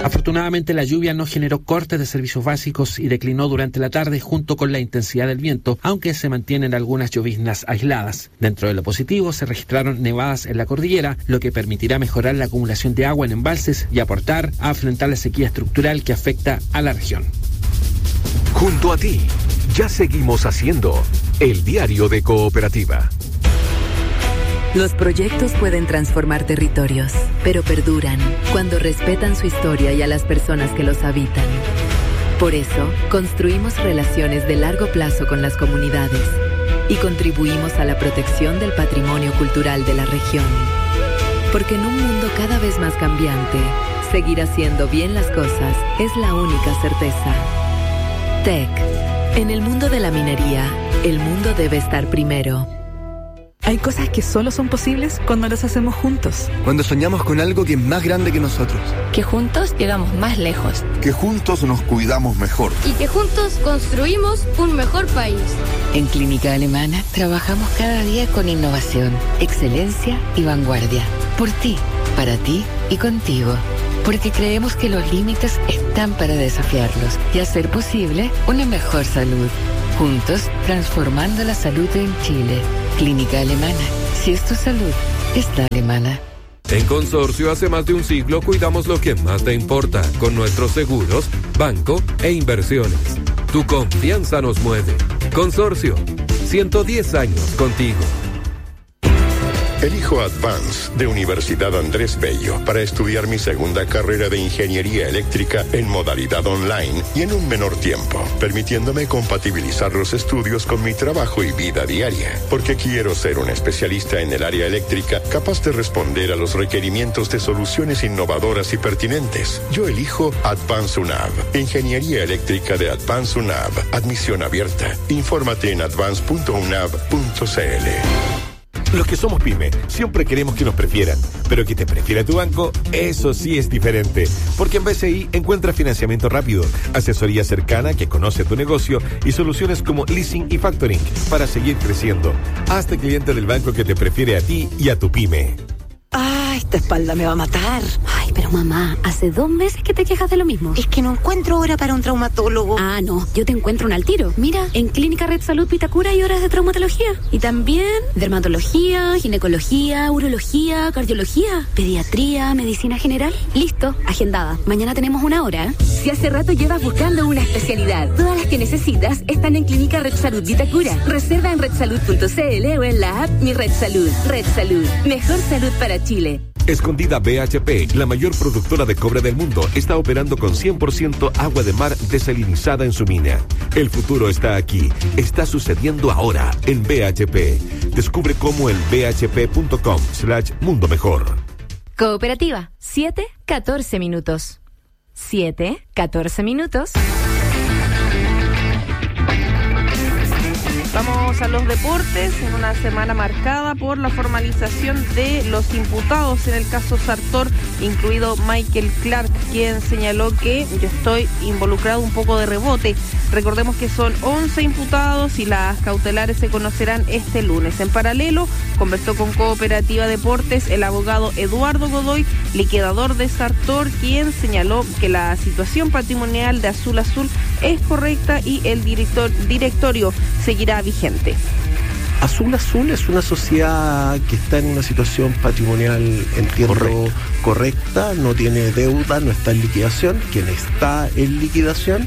Afortunadamente, la lluvia no generó cortes de servicios básicos y declinó durante la tarde junto con la intensidad del viento, aunque se mantienen algunas lloviznas aisladas. Dentro de lo positivo, se registraron nevadas en la cordillera, lo que permitirá mejorar la acumulación de agua en embalses y aportar a afrontar la sequía estructural que afecta a la región. Junto a ti, ya seguimos haciendo el diario de Cooperativa. Los proyectos pueden transformar territorios, pero perduran cuando respetan su historia y a las personas que los habitan. Por eso, construimos relaciones de largo plazo con las comunidades y contribuimos a la protección del patrimonio cultural de la región. Porque en un mundo cada vez más cambiante, seguir haciendo bien las cosas es la única certeza. TEC. En el mundo de la minería, el mundo debe estar primero. Hay cosas que solo son posibles cuando las hacemos juntos. Cuando soñamos con algo que es más grande que nosotros. Que juntos llegamos más lejos. Que juntos nos cuidamos mejor. Y que juntos construimos un mejor país. En Clínica Alemana trabajamos cada día con innovación, excelencia y vanguardia. Por ti, para ti y contigo. Porque creemos que los límites están para desafiarlos y hacer posible una mejor salud. Juntos, transformando la salud en Chile. Clínica Alemana. Si es tu salud, está alemana. En Consorcio, hace más de un siglo, cuidamos lo que más te importa con nuestros seguros, banco e inversiones. Tu confianza nos mueve. Consorcio, 110 años contigo. Elijo Advance de Universidad Andrés Bello para estudiar mi segunda carrera de Ingeniería Eléctrica en modalidad online y en un menor tiempo, permitiéndome compatibilizar los estudios con mi trabajo y vida diaria, porque quiero ser un especialista en el área eléctrica capaz de responder a los requerimientos de soluciones innovadoras y pertinentes. Yo elijo Advance UNAV, Ingeniería Eléctrica de Advance UNAV, admisión abierta. Infórmate en advance.unav.cl. Los que somos pyme siempre queremos que nos prefieran, pero que te prefiera tu banco, eso sí es diferente. Porque en BCI encuentras financiamiento rápido, asesoría cercana que conoce tu negocio y soluciones como leasing y factoring para seguir creciendo. Hazte cliente del banco que te prefiere a ti y a tu pyme. ¡Ah, esta espalda me va a matar! Ay, pero mamá, hace 2 meses que te quejas de lo mismo. Es que no encuentro hora para un traumatólogo. Ah, no, yo te encuentro un al tiro. Mira, en Clínica Red Salud Vitacura hay horas de traumatología. Y también dermatología, ginecología, urología, cardiología, pediatría, medicina general. Listo, agendada. Mañana tenemos 1 hora. Si hace rato llevas buscando una especialidad, todas las que necesitas están en Clínica Red Salud Vitacura. Reserva en redsalud.cl o en la app Mi Red Salud. Red Salud, mejor salud para Chile. Escondida BHP, la mayor productora de cobre del mundo, está operando con 100% agua de mar desalinizada en su mina. El futuro está aquí, está sucediendo ahora en BHP. Descubre cómo en bhp.com/mundo mejor. Cooperativa, 7:14 minutos. 7:14 minutos. Vamos a los deportes en una semana marcada por la formalización de los imputados en el caso Sartor, incluido Michael Clark, quien señaló que yo estoy involucrado un poco de rebote. Recordemos que son 11 imputados y las cautelares se conocerán este lunes. En paralelo, conversó con Cooperativa Deportes el abogado Eduardo Godoy, liquidador de Sartor, quien señaló que la situación patrimonial de Azul Azul es correcta y el directorio seguirá vigente. Azul Azul es una sociedad que está en una situación patrimonial, entiendo, correcta, no tiene deuda, no está en liquidación. Quien está en liquidación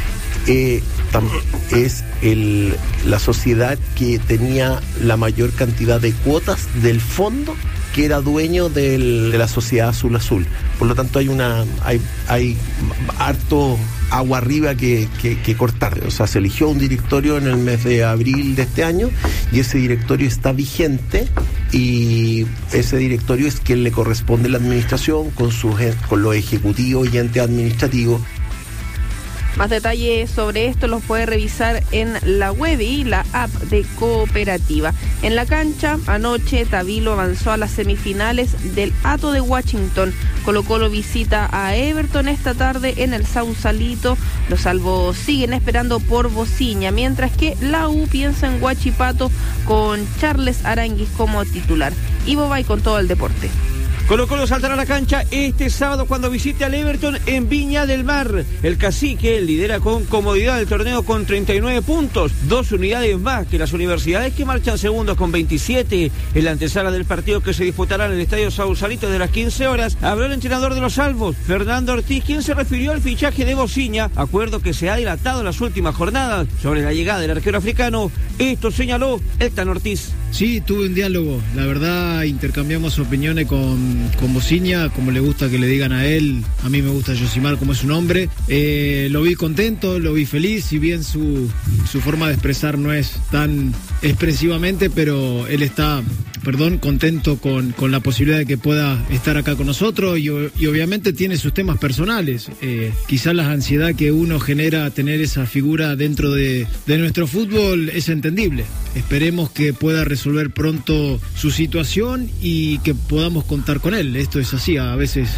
es la sociedad que tenía la mayor cantidad de cuotas del fondo que era dueño de la sociedad Azul Azul. Por lo tanto hay harto agua arriba que cortar. O sea, se eligió un directorio en el mes de abril de este año y ese directorio está vigente y ese directorio es quien le corresponde la administración con los ejecutivos y entes administrativos. Más detalles sobre esto los puede revisar en la web y la app de Cooperativa. En la cancha, anoche Tabilo avanzó a las semifinales del Hato de Washington. Colo-Colo visita a Everton esta tarde en el Sausalito. Los salvos siguen esperando por Bociña, mientras que la U piensa en Huachipato con Charles Aranguis como titular. Ivo Bay con todo el deporte. Colo-Colo saltará a la cancha este sábado cuando visite al Everton en Viña del Mar. El Cacique lidera con comodidad el torneo con 39 puntos, 2 unidades más que las universidades que marchan segundos con 27. En la antesala del partido que se disputará en el Estadio Sausalito de las 15 horas, habló el entrenador de los Salvos, Fernando Ortiz, quien se refirió al fichaje de Bociña, acuerdo que se ha dilatado en las últimas jornadas. Sobre la llegada del arquero africano, esto señaló el Tan Ortiz. Sí, tuve un diálogo, la verdad intercambiamos opiniones con Bociña, como le gusta que le digan a él, a mí me gusta Yosimar como es su nombre, lo vi contento, lo vi feliz, si bien su forma de expresar no es tan expresivamente, pero él está, contento con la posibilidad de que pueda estar acá con nosotros y obviamente tiene sus temas personales, quizás la ansiedad que uno genera tener esa figura dentro de nuestro fútbol es entendible, esperemos que pueda resolver pronto su situación y que podamos contar con él. Esto es así, a veces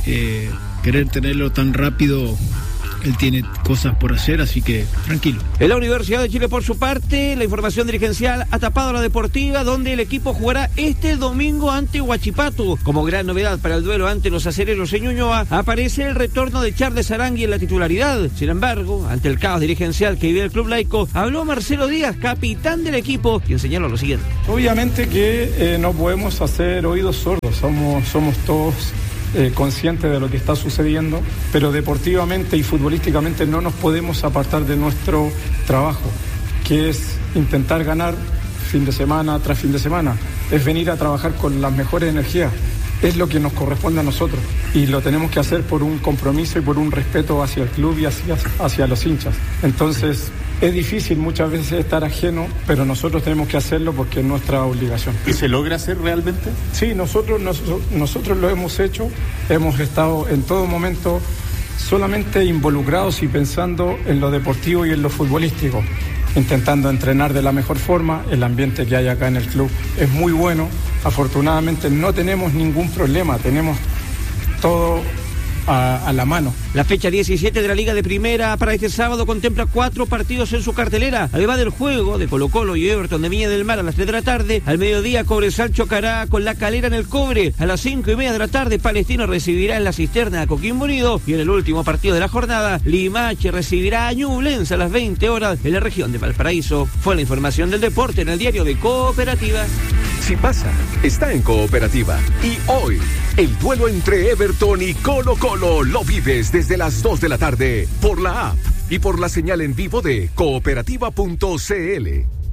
querer tenerlo tan rápido, él tiene cosas por hacer, así que tranquilo. En la Universidad de Chile, por su parte, la información dirigencial ha tapado a la Deportiva, donde el equipo jugará este domingo ante Huachipato. Como gran novedad para el duelo ante los acereros en Ñuñoa, aparece el retorno de Charles Arangui en la titularidad. Sin embargo, ante el caos dirigencial que vive el club laico, habló Marcelo Díaz, capitán del equipo, quien señaló lo siguiente. Obviamente que no podemos hacer oídos sordos, somos todos conscientes de lo que está sucediendo, pero deportivamente y futbolísticamente no nos podemos apartar de nuestro trabajo, que es intentar ganar fin de semana tras fin de semana, es venir a trabajar con las mejores energías, es lo que nos corresponde a nosotros y lo tenemos que hacer por un compromiso y por un respeto hacia el club y hacia los hinchas. Entonces es difícil muchas veces estar ajeno, pero nosotros tenemos que hacerlo porque es nuestra obligación. ¿Y se logra hacer realmente? Sí, nosotros lo hemos hecho, hemos estado en todo momento solamente involucrados y pensando en lo deportivo y en lo futbolístico, intentando entrenar de la mejor forma. El ambiente que hay acá en el club es muy bueno, afortunadamente no tenemos ningún problema, tenemos todo a la mano. La fecha 17 de la Liga de Primera para este sábado contempla 4 partidos en su cartelera, además del juego de Colo-Colo y Everton de Viña del Mar a las 3 de la tarde. Al mediodía Cobresal chocará con La Calera en el Cobre. A las 5:30 de la tarde Palestino recibirá en la Cisterna a Coquimbo Unido, y en el último partido de la jornada Limache recibirá a Ñublense a las 20 horas en la región de Valparaíso. Fue la información del deporte en el diario de Cooperativa. Si pasa, está en Cooperativa. Y hoy, el duelo entre Everton y Colo-Colo lo vives desde las 2 de la tarde por la app y por la señal en vivo de cooperativa.cl.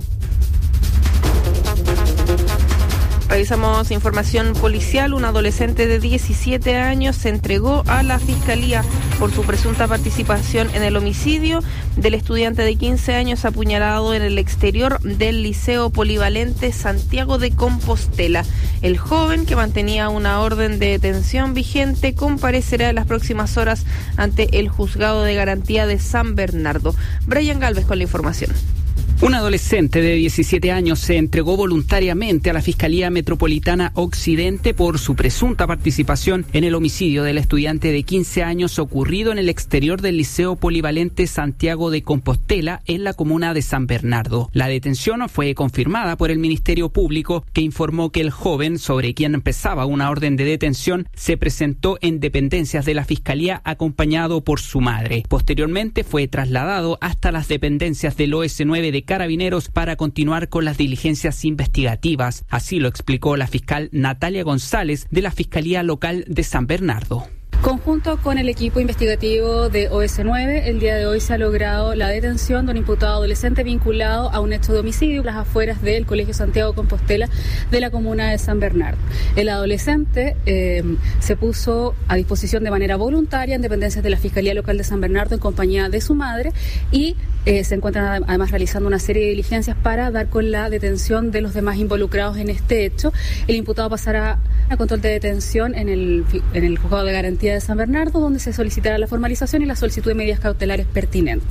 Revisamos información policial. Un adolescente de 17 años se entregó a la Fiscalía por su presunta participación en el homicidio del estudiante de 15 años apuñalado en el exterior del Liceo Polivalente Santiago de Compostela. El joven, que mantenía una orden de detención vigente, comparecerá en las próximas horas ante el Juzgado de Garantía de San Bernardo. Brian Galvez con la información. Un adolescente de 17 años se entregó voluntariamente a la Fiscalía Metropolitana Occidente por su presunta participación en el homicidio del estudiante de 15 años ocurrido en el exterior del Liceo Polivalente Santiago de Compostela, en la comuna de San Bernardo. La detención fue confirmada por el Ministerio Público, que informó que el joven, sobre quien pesaba una orden de detención, se presentó en dependencias de la Fiscalía acompañado por su madre. Posteriormente fue trasladado hasta las dependencias del OS9 de Carabineros para continuar con las diligencias investigativas. Así lo explicó la fiscal Natalia González de la Fiscalía Local de San Bernardo. Conjunto con el equipo investigativo de OS9, el día de hoy se ha logrado la detención de un imputado adolescente vinculado a un hecho de homicidio en las afueras del Colegio Santiago Compostela de la comuna de San Bernardo. El adolescente se puso a disposición de manera voluntaria en dependencias de la Fiscalía Local de San Bernardo en compañía de su madre y se encuentran además realizando una serie de diligencias para dar con la detención de los demás involucrados en este hecho. El imputado pasará a control de detención en el Juzgado de Garantía de San Bernardo, donde se solicitará la formalización y la solicitud de medidas cautelares pertinentes.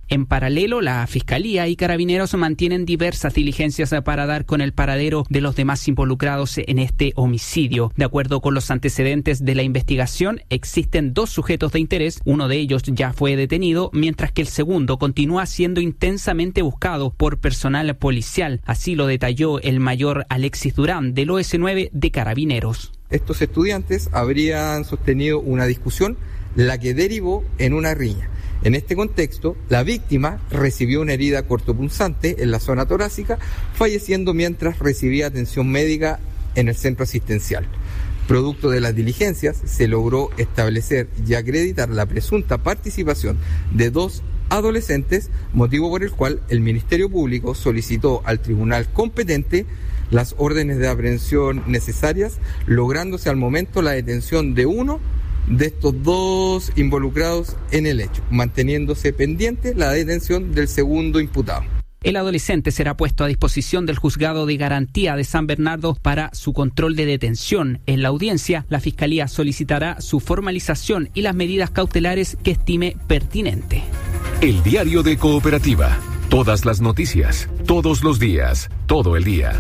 En paralelo, la Fiscalía y Carabineros mantienen diversas diligencias para dar con el paradero de los demás involucrados en este homicidio. De acuerdo con los antecedentes de la investigación, existen 2 sujetos de interés. Uno de ellos ya fue detenido, mientras que el segundo continúa siendo intensamente buscado por personal policial. Así lo detalló el mayor Alexis Durán del OS9 de Carabineros. Estos estudiantes habrían sostenido una discusión, la que derivó en una riña. En este contexto, la víctima recibió una herida cortopunzante en la zona torácica, falleciendo mientras recibía atención médica en el centro asistencial. Producto de las diligencias, se logró establecer y acreditar la presunta participación de 2 adolescentes, motivo por el cual el Ministerio Público solicitó al tribunal competente las órdenes de aprehensión necesarias, lográndose al momento la detención de uno de estos 2 involucrados en el hecho, manteniéndose pendiente la detención del segundo imputado. El adolescente será puesto a disposición del Juzgado de Garantía de San Bernardo para su control de detención. En la audiencia, la Fiscalía solicitará su formalización y las medidas cautelares que estime pertinente. El diario de Cooperativa. Todas las noticias, todos los días, todo el día.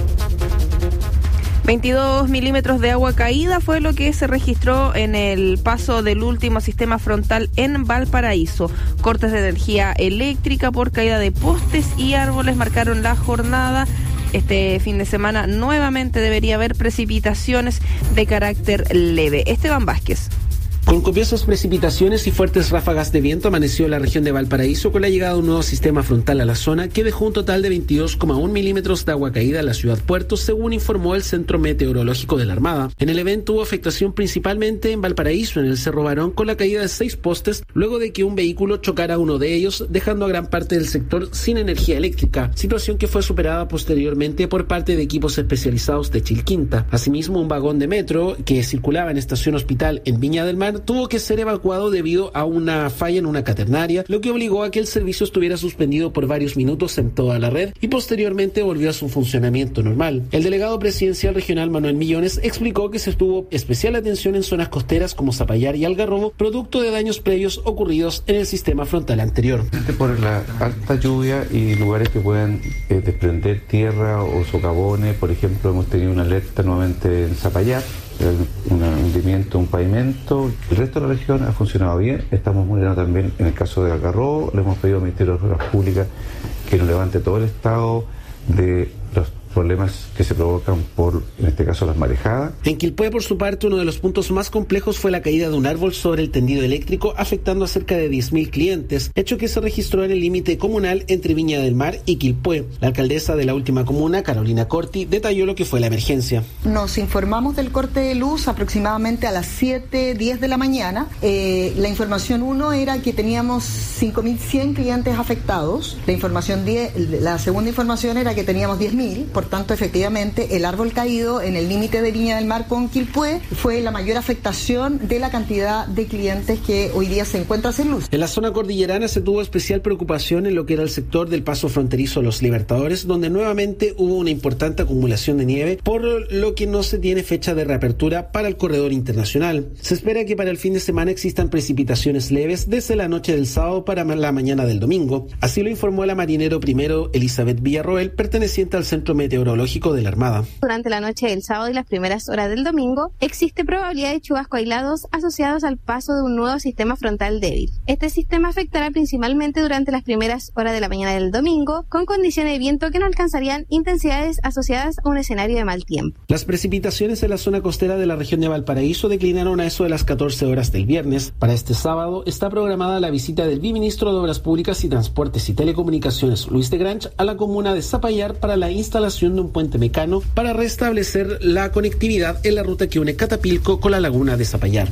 22 milímetros de agua caída fue lo que se registró en el paso del último sistema frontal en Valparaíso. Cortes de energía eléctrica por caída de postes y árboles marcaron la jornada. Este fin de semana nuevamente debería haber precipitaciones de carácter leve. Esteban Vázquez. Con copiosas precipitaciones y fuertes ráfagas de viento amaneció la región de Valparaíso con la llegada de un nuevo sistema frontal a la zona que dejó un total de 22,1 milímetros de agua caída en la ciudad Puerto, según informó el Centro Meteorológico de la Armada. En el evento hubo afectación principalmente en Valparaíso, en el Cerro Barón, con la caída de 6 postes luego de que un vehículo chocara a uno de ellos, dejando a gran parte del sector sin energía eléctrica, situación que fue superada posteriormente por parte de equipos especializados de Chilquinta. Asimismo, un vagón de metro que circulaba en Estación Hospital en Viña del Mar tuvo que ser evacuado debido a una falla en una caternaria, lo que obligó a que el servicio estuviera suspendido por varios minutos en toda la red y posteriormente volvió a su funcionamiento normal. El delegado presidencial regional Manuel Millones explicó que se tuvo especial atención en zonas costeras como Zapallar y Algarrobo, producto de daños previos ocurridos en el sistema frontal anterior. Por la alta lluvia y lugares que puedan desprender tierra o socavones, por ejemplo, hemos tenido una alerta nuevamente en Zapallar, un hundimiento, un pavimento. El resto de la región ha funcionado bien. Estamos vulnerando también en el caso de Algarrobo. Le hemos pedido al Ministerio de Obras Públicas que nos levante todo el estado de los problemas que se provocan por, en este caso, las marejadas. En Quilpué, por su parte, uno de los puntos más complejos fue la caída de un árbol sobre el tendido eléctrico, afectando a cerca de 10.000 clientes, hecho que se registró en el límite comunal entre Viña del Mar y Quilpué. La alcaldesa de la última comuna, Carolina Corti, detalló lo que fue la emergencia. Nos informamos del corte de luz aproximadamente a las 7:10 de la mañana. La información 1 era que teníamos 5.100 clientes afectados. La segunda información era que teníamos 10.000. Por tanto, efectivamente, el árbol caído en el límite de Viña del Mar con Quilpué fue la mayor afectación de la cantidad de clientes que hoy día se encuentra sin luz. En la zona cordillerana se tuvo especial preocupación en lo que era el sector del paso fronterizo Los Libertadores, donde nuevamente hubo una importante acumulación de nieve, por lo que no se tiene fecha de reapertura para el corredor internacional. Se espera que para el fin de semana existan precipitaciones leves desde la noche del sábado para la mañana del domingo. Así lo informó la marinero primero Elizabeth Villarroel, perteneciente al Centro Meteorológico de la Armada. Durante la noche del sábado y las primeras horas del domingo, existe probabilidad de chubascos aislados asociados al paso de un nuevo sistema frontal débil. Este sistema afectará principalmente durante las primeras horas de la mañana del domingo, con condiciones de viento que no alcanzarían intensidades asociadas a un escenario de mal tiempo. Las precipitaciones en la zona costera de la región de Valparaíso declinaron a eso de las 14 horas del viernes. Para este sábado está programada la visita del viceministro de Obras Públicas y Transportes y Telecomunicaciones, Luis de Granch, a la comuna de Zapallar para la instalación de un puente mecano para restablecer la conectividad en la ruta que une Catapilco con la laguna de Zapallar.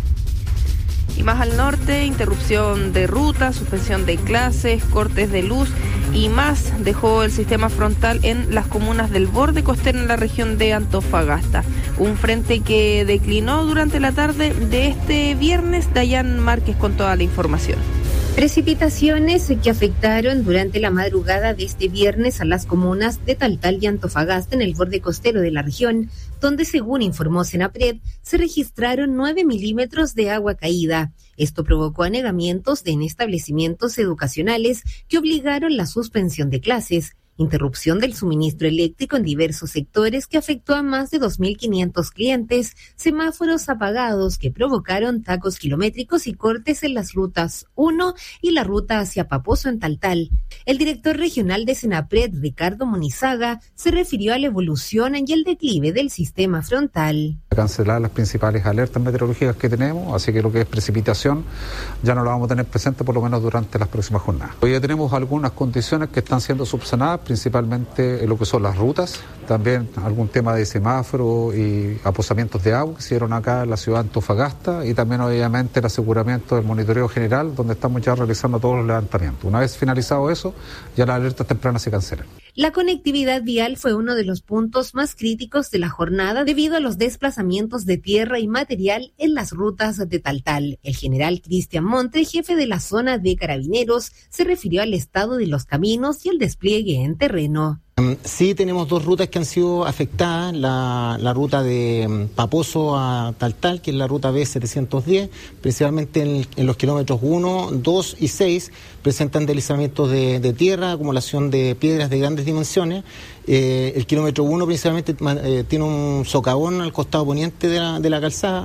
Y más al norte, interrupción de ruta, suspensión de clases, cortes de luz y más dejó el sistema frontal en las comunas del borde costero en la región de Antofagasta. Un frente que declinó durante la tarde de este viernes. Dayan Márquez con toda la información. Precipitaciones que afectaron durante la madrugada de este viernes a las comunas de Taltal y Antofagasta en el borde costero de la región, donde, según informó Senapred, se registraron 9 milímetros de agua caída. Esto provocó anegamientos en establecimientos educacionales que obligaron la suspensión de clases, interrupción del suministro eléctrico en diversos sectores que afectó a más de 2.500 clientes, semáforos apagados que provocaron tacos kilométricos y cortes en las rutas 1 y la ruta hacia Paposo en Taltal. El director regional de Senapred, Ricardo Munizaga, se refirió a la evolución y el declive del sistema frontal. Cancelar las principales alertas meteorológicas que tenemos, así que lo que es precipitación ya no la vamos a tener presente por lo menos durante las próximas jornadas. Hoy ya tenemos algunas condiciones que están siendo subsanadas, principalmente en lo que son las rutas, también algún tema de semáforo y aposamientos de agua que se dieron acá en la ciudad de Antofagasta, y también obviamente el aseguramiento del monitoreo general, donde estamos ya realizando todos los levantamientos. Una vez finalizado eso, ya las alertas tempranas se cancelan. La conectividad vial fue uno de los puntos más críticos de la jornada debido a los desplazamientos de tierra y material en las rutas de Taltal. El general Cristian Monte, jefe de la zona de Carabineros, se refirió al estado de los caminos y el despliegue en terreno. Sí, tenemos dos rutas que han sido afectadas, la ruta de Paposo a Taltal, que es la ruta B710, principalmente en los kilómetros 1, 2 y 6, presentan deslizamientos de tierra, acumulación de piedras de grandes dimensiones. El kilómetro 1 principalmente tiene un socavón al costado poniente de la calzada,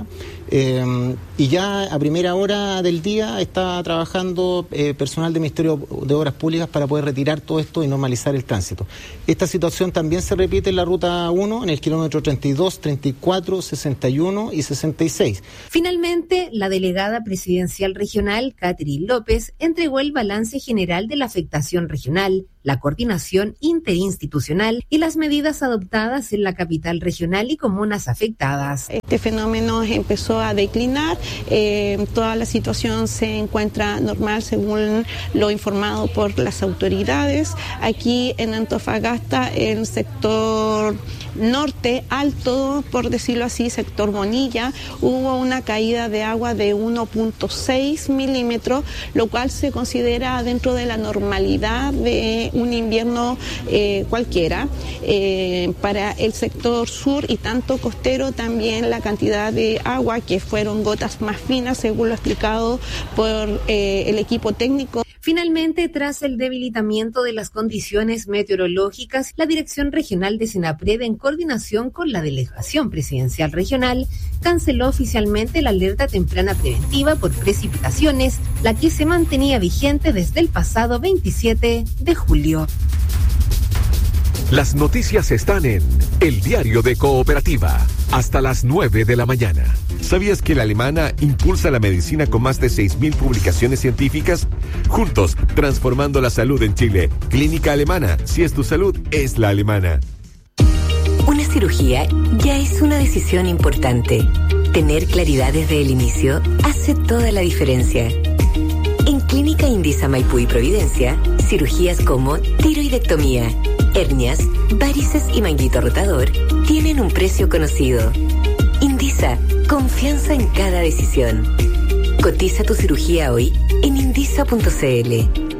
y ya a primera hora del día está trabajando personal del Ministerio de Obras Públicas para poder retirar todo esto y normalizar el tránsito. Esta situación también se repite en la ruta 1, en el kilómetro 32, 34, 61 y 66. Finalmente, la delegada presidencial regional, Catherine López, entregó el balance general de la afectación regional, la coordinación interinstitucional y las medidas adoptadas en la capital regional y comunas afectadas. Este fenómeno empezó a declinar, toda la situación se encuentra normal según lo informado por las autoridades. Aquí en Antofagasta, el sector norte alto, por decirlo así, sector Bonilla, hubo una caída de agua de 1.6 milímetros, lo cual se considera dentro de la normalidad de un invierno cualquiera. Para el sector sur y tanto costero también la cantidad de agua, que fueron gotas más finas, según lo explicado por el equipo técnico. Finalmente, tras el debilitamiento de las condiciones meteorológicas, la Dirección Regional de Senapred, en coordinación con la Delegación Presidencial Regional, canceló oficialmente la alerta temprana preventiva por precipitaciones, la que se mantenía vigente desde el pasado 27 de julio. Las noticias están en El Diario de Cooperativa, hasta las 9 de la mañana. ¿Sabías que la Alemana impulsa la medicina con más de 6.000 publicaciones científicas? Juntos, transformando la salud en Chile. Clínica Alemana, si es tu salud, es la alemana. Una cirugía ya es una decisión importante. Tener claridad desde el inicio hace toda la diferencia. En Clínica Indisa Maipú y Providencia, cirugías como tiroidectomía, hernias, varices y manguito rotador tienen un precio conocido. Indisa, confianza en cada decisión. Cotiza tu cirugía hoy en indisa.cl.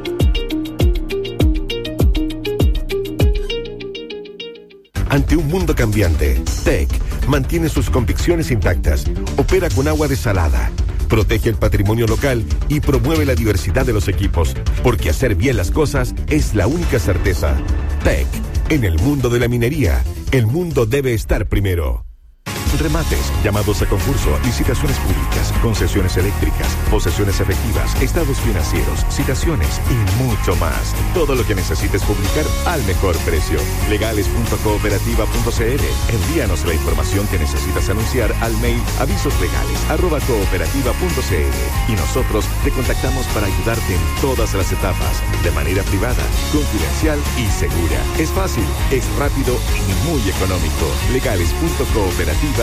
Ante un mundo cambiante, TEC mantiene sus convicciones intactas, opera con agua desalada, protege el patrimonio local y promueve la diversidad de los equipos, porque hacer bien las cosas es la única certeza. TEC, en el mundo de la minería, el mundo debe estar primero. Remates, llamados a concurso, licitaciones públicas, concesiones eléctricas, posesiones efectivas, estados financieros, citaciones y mucho más. Todo lo que necesites publicar al mejor precio. Legales.cooperativa.cl. Envíanos la información que necesitas anunciar al mail avisoslegales@cooperativa.cl y nosotros te contactamos para ayudarte en todas las etapas, de manera privada, confidencial y segura. Es fácil, es rápido y muy económico. Legales.cooperativa.cl.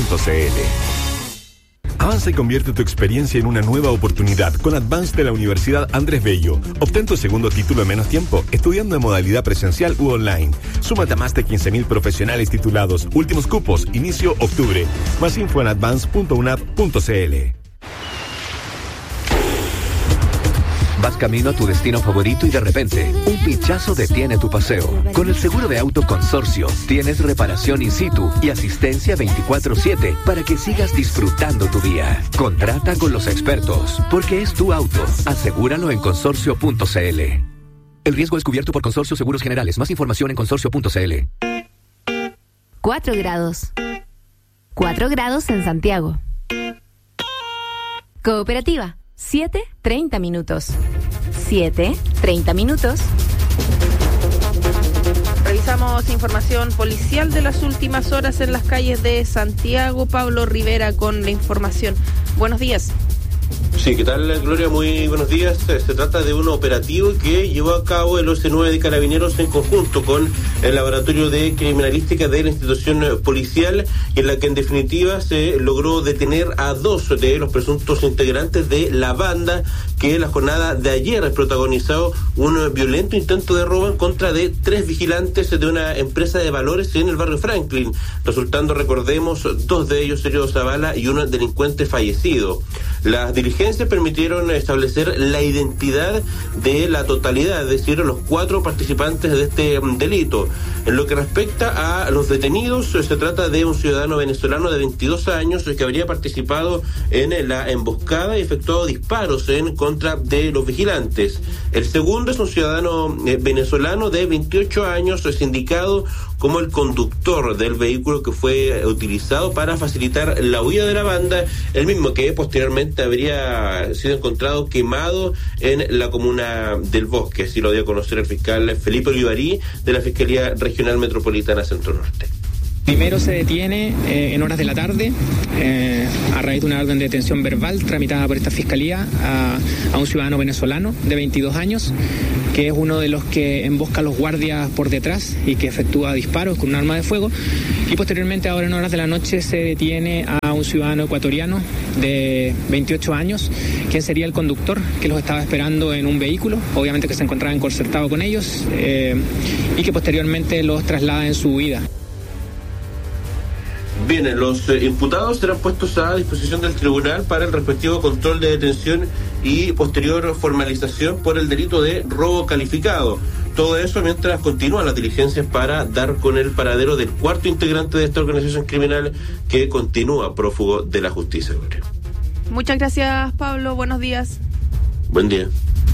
Avanza y convierte tu experiencia en una nueva oportunidad con Advance de la Universidad Andrés Bello. Obtén tu segundo título en menos tiempo, estudiando en modalidad presencial u online. Súmate a más de 15.000 profesionales titulados. Últimos cupos, inicio octubre. Más info en advance.unap.cl. Vas camino a tu destino favorito y de repente, un pinchazo detiene tu paseo. Con el seguro de auto Consorcio, tienes reparación in situ y asistencia 24/7 para que sigas disfrutando tu día. Contrata con los expertos, porque es tu auto. Asegúralo en consorcio.cl. El riesgo es cubierto por Consorcio Seguros Generales. Más información en consorcio.cl. 4 grados. 4 grados en Santiago. Cooperativa, 7:30 minutos. 7:30 minutos. Revisamos información policial de las últimas horas en las calles de Santiago. Pablo Rivera con la información. Buenos días. Sí, ¿qué tal, Gloria? Muy buenos días. Se trata de un operativo que llevó a cabo el OC9 de Carabineros en conjunto con el Laboratorio de Criminalística de la institución policial, y en la que en definitiva se logró detener a 2 de los presuntos integrantes de la banda que la jornada de ayer protagonizó un violento intento de robo en contra de 3 vigilantes de una empresa de valores en el barrio Franklin, resultando, recordemos, 2 de ellos heridos a bala y un delincuente fallecido. Las diligencias permitieron establecer la identidad de la totalidad, es decir, los 4 participantes de este delito. En lo que respecta a los detenidos, se trata de un ciudadano venezolano de 22 años que habría participado en la emboscada y efectuado disparos en contra de los vigilantes. El segundo es un ciudadano venezolano de 28 años, es indicado como el conductor del vehículo que fue utilizado para facilitar la huida de la banda, el mismo que posteriormente habría sido encontrado quemado en la comuna del Bosque. Así lo dio a conocer el fiscal Felipe Olivarí de la Fiscalía Regional Metropolitana Centro Norte. Primero se detiene en horas de la tarde, a raíz de una orden de detención verbal tramitada por esta fiscalía, a un ciudadano venezolano de 22 años, que es uno de los que embosca a los guardias por detrás y que efectúa disparos con un arma de fuego. Y posteriormente, ahora en horas de la noche, se detiene a un ciudadano ecuatoriano de 28 años, quien sería el conductor, que los estaba esperando en un vehículo, obviamente que se encontraba encorsetado con ellos, y que posteriormente los traslada en su huida. Bien, los imputados serán puestos a disposición del tribunal para el respectivo control de detención y posterior formalización por el delito de robo calificado. Todo eso mientras continúan las diligencias para dar con el paradero del 4º integrante de esta organización criminal que continúa prófugo de la justicia. Muchas gracias, Pablo. Buenos días. Buen día.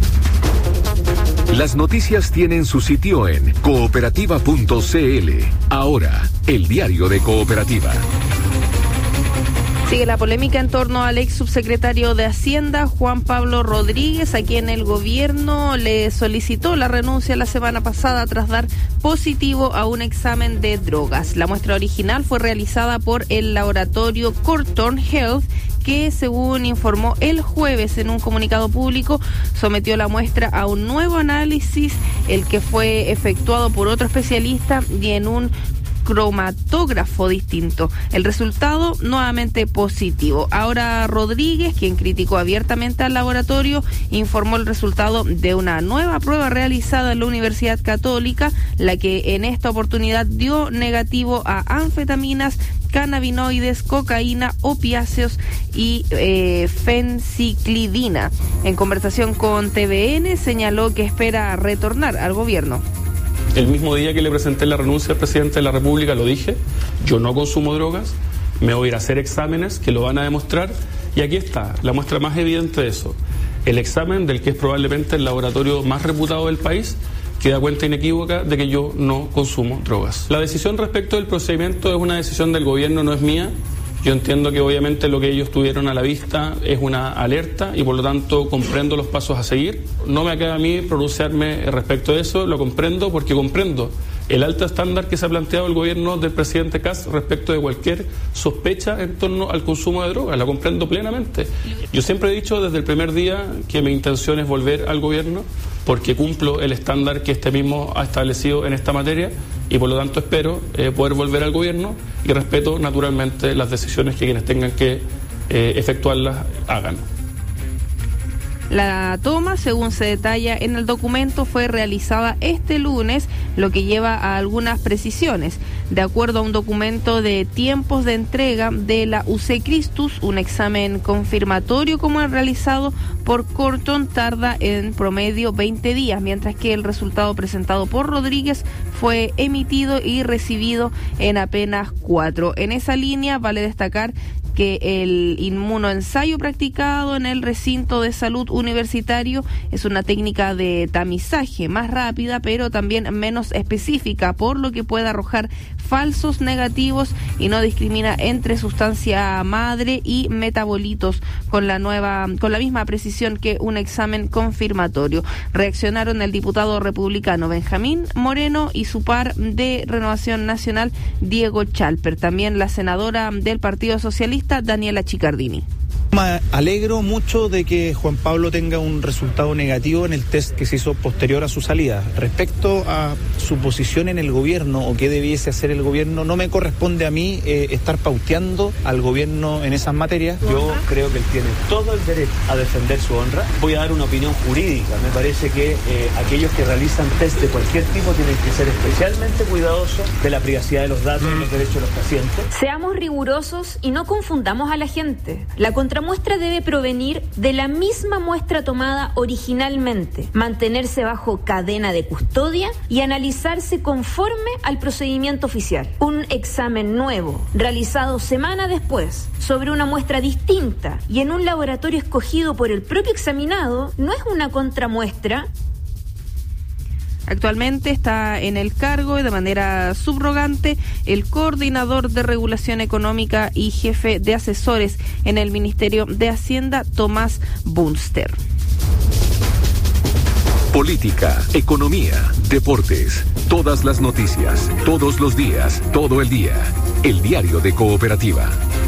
Las noticias tienen su sitio en cooperativa.cl. Ahora, el diario de Cooperativa. Sigue la polémica en torno al ex subsecretario de Hacienda, Juan Pablo Rodríguez, a quien el gobierno le solicitó la renuncia la semana pasada tras dar positivo a un examen de drogas. La muestra original fue realizada por el laboratorio Corton Health, que, según informó el jueves en un comunicado público, sometió la muestra a un nuevo análisis, el que fue efectuado por otro especialista y en un cromatógrafo distinto. El resultado nuevamente positivo. Ahora Rodríguez, quien criticó abiertamente al laboratorio, informó el resultado de una nueva prueba realizada en la Universidad Católica, la que en esta oportunidad dio negativo a anfetaminas, cannabinoides, cocaína, opiáceos y fenciclidina. En conversación con TVN señaló que espera retornar al gobierno. El mismo día que le presenté la renuncia al presidente de la República lo dije: yo no consumo drogas, me voy a ir a hacer exámenes que lo van a demostrar, y aquí está la muestra más evidente de eso. El examen del que es probablemente el laboratorio más reputado del país, que da cuenta inequívoca de que yo no consumo drogas. La decisión respecto del procedimiento es una decisión del gobierno, no es mía. Yo entiendo que obviamente lo que ellos tuvieron a la vista es una alerta y por lo tanto comprendo los pasos a seguir. No me queda a mí pronunciarme respecto de eso, lo comprendo porque comprendo el alto estándar que se ha planteado el gobierno del presidente Kast respecto de cualquier sospecha en torno al consumo de drogas, la comprendo plenamente. Yo siempre he dicho desde el primer día que mi intención es volver al gobierno porque cumplo el estándar que este mismo ha establecido en esta materia y por lo tanto espero poder volver al gobierno y respeto naturalmente las decisiones que quienes tengan que efectuarlas hagan. La toma, según se detalla en el documento, fue realizada este lunes, lo que lleva a algunas precisiones. De acuerdo a un documento de tiempos de entrega de la UC Christus, un examen confirmatorio como el realizado por Corton tarda en promedio 20 días, mientras que el resultado presentado por Rodríguez fue emitido y recibido en apenas 4. En esa línea vale destacar que el inmunoensayo practicado en el recinto de salud universitario es una técnica de tamizaje más rápida, pero también menos específica, por lo que puede arrojar falsos negativos y no discrimina entre sustancia madre y metabolitos con la misma precisión que un examen confirmatorio. Reaccionaron el diputado republicano Benjamín Moreno y su par de Renovación Nacional, Diego Chalper. También la senadora del Partido Socialista, Daniela Chicardini. Me alegro mucho de que Juan Pablo tenga un resultado negativo en el test que se hizo posterior a su salida. Respecto a su posición en el gobierno o qué debiese hacer el gobierno, no me corresponde a mí estar pauteando al gobierno en esas materias. Yo creo que él tiene todo el derecho a defender su honra. Voy a dar una opinión jurídica. Me parece que aquellos que realizan test de cualquier tipo tienen que ser especialmente cuidadosos de la privacidad de los datos y los derechos de los pacientes. Seamos rigurosos y no confundamos a la gente. La contramuestra debe provenir de la misma muestra tomada originalmente, mantenerse bajo cadena de custodia y analizarse conforme al procedimiento oficial. Un examen nuevo, realizado semana después, sobre una muestra distinta y en un laboratorio escogido por el propio examinado, no es una contramuestra. Actualmente está en el cargo y de manera subrogante el coordinador de regulación económica y jefe de asesores en el Ministerio de Hacienda, Tomás Bunster. Política, economía, deportes, todas las noticias, todos los días, todo el día. El diario de Cooperativa.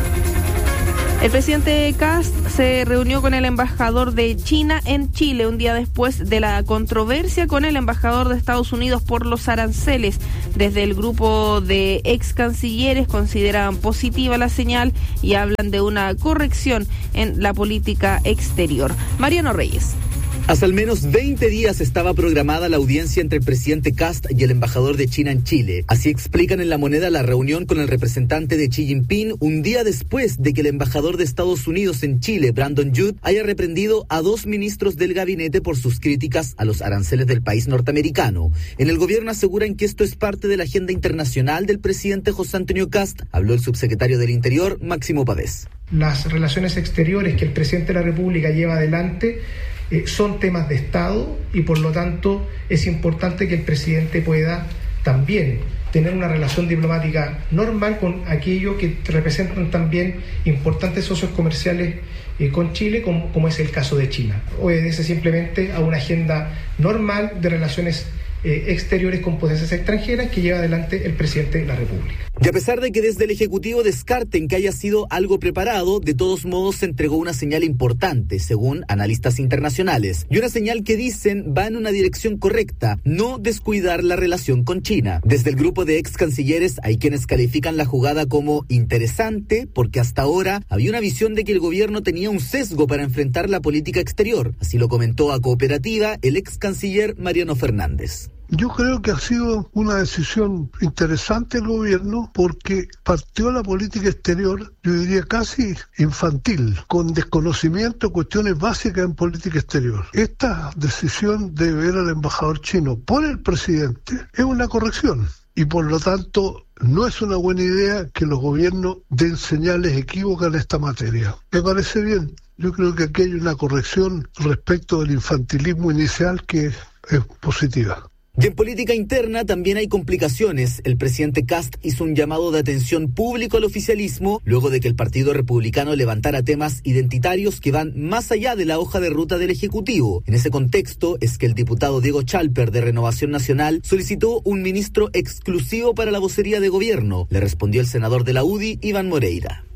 El presidente Kast se reunió con el embajador de China en Chile un día después de la controversia con el embajador de Estados Unidos por los aranceles. Desde el grupo de ex cancilleres consideran positiva la señal y hablan de una corrección en la política exterior. Mariano Reyes. Hace al menos 20 días estaba programada la audiencia entre el presidente Kast y el embajador de China en Chile. Así explican en La Moneda la reunión con el representante de Xi Jinping un día después de que el embajador de Estados Unidos en Chile, Brandon Judd, haya reprendido a 2 ministros del gabinete por sus críticas a los aranceles del país norteamericano. En el gobierno aseguran que esto es parte de la agenda internacional del presidente José Antonio Kast. Habló el subsecretario del Interior, Máximo Pavés. Las relaciones exteriores que el presidente de la República lleva adelante son temas de Estado y por lo tanto es importante que el presidente pueda también tener una relación diplomática normal con aquellos que representan también importantes socios comerciales con Chile, como es el caso de China. Obedece simplemente a una agenda normal de relaciones exteriores con potencias extranjeras que lleva adelante el presidente de la República. Y a pesar de que desde el Ejecutivo descarten que haya sido algo preparado, de todos modos se entregó una señal importante, según analistas internacionales. Y una señal que dicen va en una dirección correcta, no descuidar la relación con China. Desde el grupo de ex cancilleres hay quienes califican la jugada como interesante, porque hasta ahora había una visión de que el gobierno tenía un sesgo para enfrentar la política exterior. Así lo comentó a Cooperativa el ex canciller Mariano Fernández. Yo creo que ha sido una decisión interesante el gobierno porque partió la política exterior, yo diría casi infantil, con desconocimiento de cuestiones básicas en política exterior. Esta decisión de ver al embajador chino por el presidente es una corrección y por lo tanto no es una buena idea que los gobiernos den señales equívocas en esta materia. Me parece bien. Yo creo que aquí hay una corrección respecto del infantilismo inicial que es positiva. Y en política interna también hay complicaciones. El presidente Kast hizo un llamado de atención público al oficialismo luego de que el Partido Republicano levantara temas identitarios que van más allá de la hoja de ruta del Ejecutivo. En ese contexto es que el diputado Diego Chalper de Renovación Nacional solicitó un ministro exclusivo para la vocería de gobierno. Le respondió el senador de la UDI, Iván Moreira.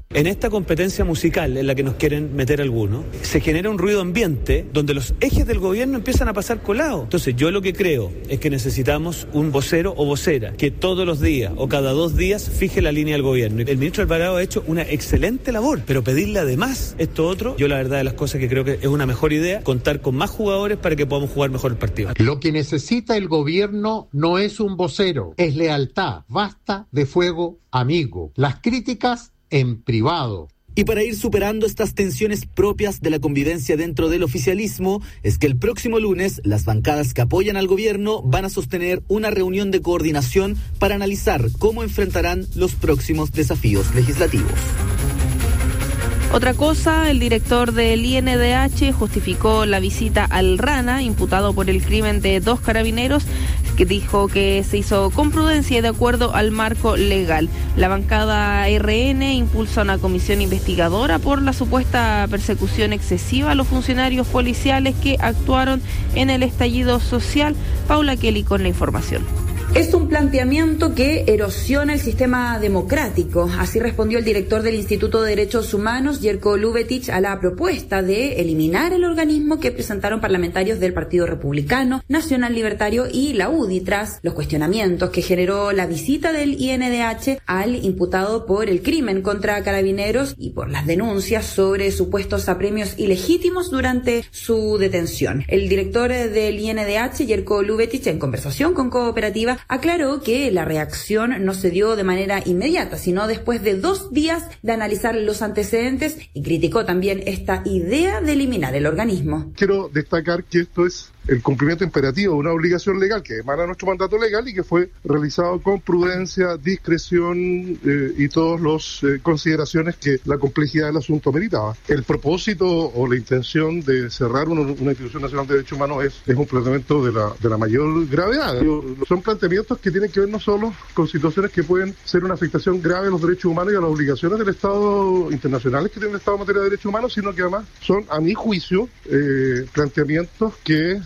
En esta competencia musical en la que nos quieren meter algunos, se genera un ruido ambiente donde los ejes del gobierno empiezan a pasar colados. Entonces yo lo que creo es que necesitamos un vocero o vocera que todos los días o cada 2 días fije la línea del gobierno. El ministro Alvarado ha hecho una excelente labor, pero pedirle además esto otro, yo la verdad de las cosas que creo que es una mejor idea, contar con más jugadores para que podamos jugar mejor el partido. Lo que necesita el gobierno no es un vocero, es lealtad. Basta de fuego amigo. Las críticas en privado. Y para ir superando estas tensiones propias de la convivencia dentro del oficialismo, es que el próximo lunes las bancadas que apoyan al gobierno van a sostener una reunión de coordinación para analizar cómo enfrentarán los próximos desafíos legislativos. Otra cosa, el director del INDH justificó la visita al Rana, imputado por el crimen de 2 carabineros, que dijo que se hizo con prudencia y de acuerdo al marco legal. La bancada RN impulsa una comisión investigadora por la supuesta persecución excesiva a los funcionarios policiales que actuaron en el estallido social. Paula Kelly con la información. Es un planteamiento que erosiona el sistema democrático. Así respondió el director del Instituto de Derechos Humanos, Jerko Lubetic, a la propuesta de eliminar el organismo que presentaron parlamentarios del Partido Republicano, Nacional Libertario y la UDI tras los cuestionamientos que generó la visita del INDH al imputado por el crimen contra carabineros y por las denuncias sobre supuestos apremios ilegítimos durante su detención. El director del INDH, Jerko Lubetic, en conversación con Cooperativa, aclaró que la reacción no se dio de manera inmediata, sino después de 2 días de analizar los antecedentes, y criticó también esta idea de eliminar el organismo. Quiero destacar que esto es el cumplimiento imperativo de una obligación legal que emana nuestro mandato legal y que fue realizado con prudencia, discreción y todas las consideraciones que la complejidad del asunto meritaba. El propósito o la intención de cerrar una institución nacional de derechos humanos es un planteamiento de la mayor gravedad. Son planteamientos que tienen que ver no solo con situaciones que pueden ser una afectación grave a los derechos humanos y a las obligaciones del Estado internacionales que tiene el Estado en materia de derechos humanos, sino que además son, a mi juicio, planteamientos que